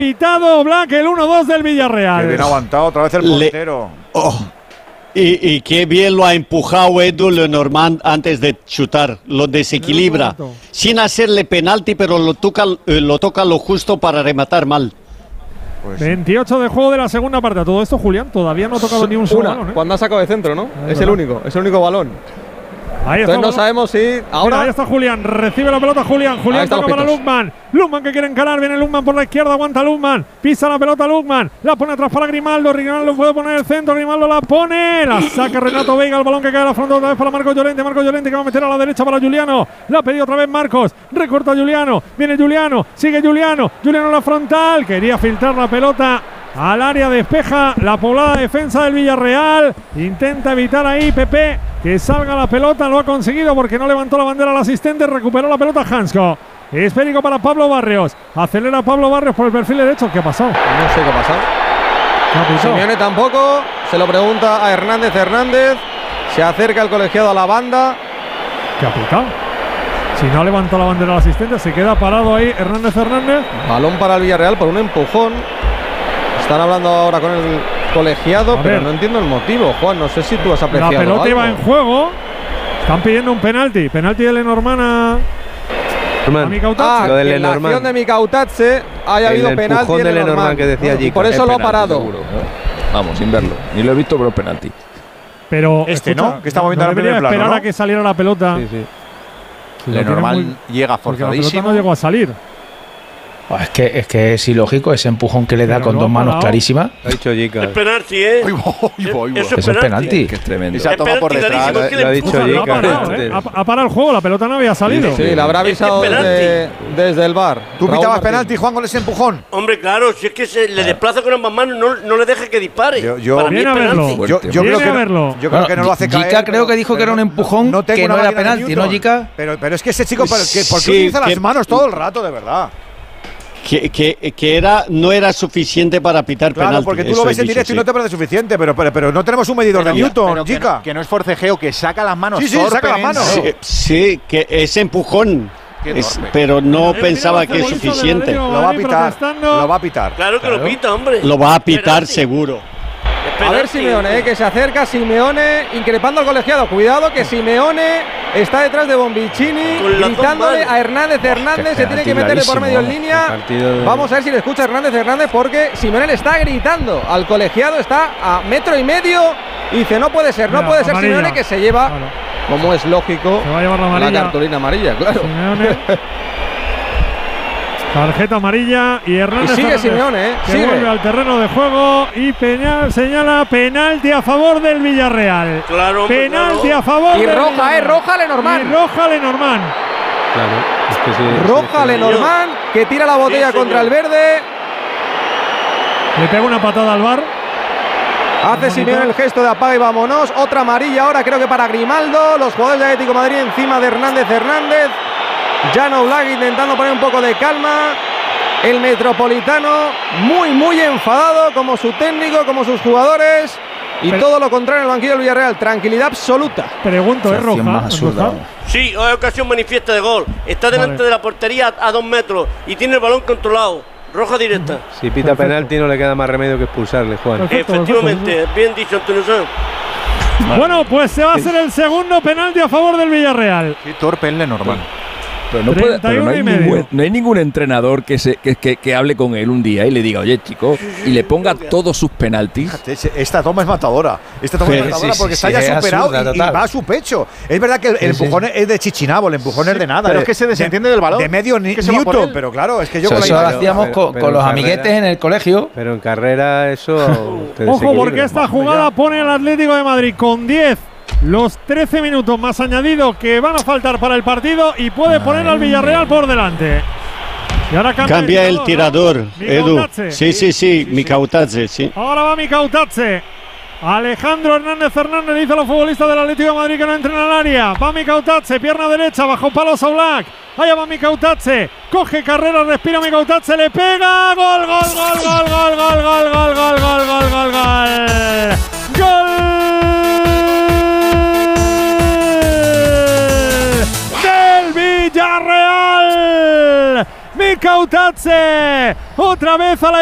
Pitado Black, el 1-2 del Villarreal. Qué bien aguantado otra vez el portero. Y qué bien lo ha empujado Edu Lenormand antes de chutar, lo desequilibra, sin hacerle penalti, pero lo toca lo justo para rematar mal. Pues 28 de juego de la segunda parte. Todo esto, Julián, todavía no ha tocado ni un solo balón, cuando ha sacado de centro, ¿no? Es el único balón. Ahí está. Entonces no sabemos si ahora. Mira, ahí está Julián, recibe la pelota Julián toca para Lukman. Lukman que quiere encarar, viene Lukman por la izquierda, aguanta Lukman, pisa la pelota Lukman, la pone atrás para Grimaldo puede poner el centro, Grimaldo la pone, la saca Renato Veiga, el balón que cae a la frontal otra vez para Marcos Llorente que va a meter a la derecha para Juliano, la ha pedido otra vez Marcos, recorta Juliano, viene Juliano, sigue Juliano en la frontal, quería filtrar la pelota al área, despeja la poblada defensa del Villarreal, intenta evitar ahí Pepe que salga la pelota, lo ha conseguido porque no levantó la bandera al asistente, recuperó la pelota Hansko. Esférico para Pablo Barrios, acelera Pablo Barrios por el perfil derecho. ¿Qué ha pasado? No sé qué ha pasado. Simeone tampoco, se lo pregunta a Hernández, se acerca el colegiado a la banda. ¿Qué ha pitado? Si no levantó la bandera al asistente, se queda parado ahí Hernández. Balón para el Villarreal por un empujón. Están hablando ahora con el colegiado, pero no entiendo el motivo, Juan. No sé si tú has apreciado. La pelota algo. Iba en juego. Están pidiendo un penalti de Lenormand a Mikautadze. Lo de Lenormand. En la acción de Mikautadze haya habido penalti de Lenormand que decía allí. Y por eso lo ha parado. Seguro. Vamos, sin verlo. Ni lo he visto, pero es penalti. Pero ¿no? Que estamos viendo ahora en primer plano, esperar ¿no? a que saliera la pelota. Sí. Lenormand llega forzadísimo. La pelota no llegó a salir. Es que es ilógico ese empujón que le da con dos manos clarísimas. Lo ha dicho Jica. Es penalti, ¿eh? Eso es penalti. Que es tremendo. Y se ha tomado por detrás. Lo ha dicho Jica. Ha parado el juego, la pelota no había salido. Sí, la habrá avisado desde el VAR. ¿Tú pitabas penalti, Juan, con ese empujón? Hombre, claro, si es que se le desplaza con ambas manos, no le deja que dispare. Yo creo que no lo hace caer. Jica creo que dijo que era un empujón que no era penalti, ¿no, Jica? Pero es que ese chico, ¿por qué utiliza las manos todo el rato, de verdad? Que no era suficiente para pitar penalti. Claro, porque tú lo ves en directo y no te parece suficiente, pero no tenemos un medidor de Newton, chica. Que no es forcejeo, que saca las manos. Sí, saca las manos. Sí, que ese empujón, pero no pensaba que es suficiente. Lo va a pitar. Claro que lo pita, hombre. Lo va a pitar seguro. A ver Simeone, que se acerca Simeone increpando al colegiado. Cuidado que Simeone está detrás de Bombicini, gritándole a Hernández. Se tiene que meterle por medio en línea. Vamos a ver si le escucha Hernández porque Simeone le está gritando al colegiado, está a 1,5 metros y dice no puede ser Simeone, que se lleva, como es lógico, la cartulina amarilla, claro. Tarjeta amarilla y Hernández. Y sigue Simeone, que vuelve al terreno de juego y señala penalti a favor del Villarreal. Claro, penalti a favor. Y roja Lenormand. Claro, es que sí. Roja Lenormand, que tira la botella contra el verde. Le pega una patada al VAR. Hace Simeone el gesto de apaga y vámonos. Otra amarilla ahora, creo que para Grimaldo. Los jugadores de Atlético de Madrid encima de Hernández. Jan Oblak intentando poner un poco de calma. El Metropolitano muy enfadado, como su técnico, como sus jugadores. Y todo lo contrario en el banquillo del Villarreal. Tranquilidad absoluta. Pregunto, ¿es roja? Sí, es ocasión manifiesta de gol. Está delante de la portería a 2 metros y tiene el balón controlado. Roja directa. Si pita penalti no le queda más remedio que expulsarle, Juan. Efectivamente, bien dicho, Antonio Sanz. Bueno, pues se va a hacer el segundo penalti a favor del Villarreal. Qué torpe el Lenormand. Pero no hay ningún entrenador que hable con él un día y le diga, oye, chico, y le ponga todos sus penaltis. Esta toma es matadora. Porque está ya superado y va a su pecho. Es verdad que el empujón es de Chichinabo, el empujón es de nada. Pero es que se desentiende del balón. De medio Newton, pero claro, es que yo con eso lo hacíamos con los amiguetes en el colegio. Pero en carrera eso. Ojo, porque esta jugada pone al Atlético de Madrid con 10. Los 13 minutos más añadidos que van a faltar para el partido y puede poner al Villarreal por delante. Y ahora cambia el tirador, Edu. Sí, Mikautadze, sí. Ahora va Mikautadze. Alejandro Hernández dice a los futbolistas del Atlético de Madrid que no entren al área. Va Mikautadze, pierna derecha, bajo palos a Oblak. Allá va Mikautadze, coge carrera, respira Mikautadze, le pega. Gol. Villarreal. Mikautadze otra vez a la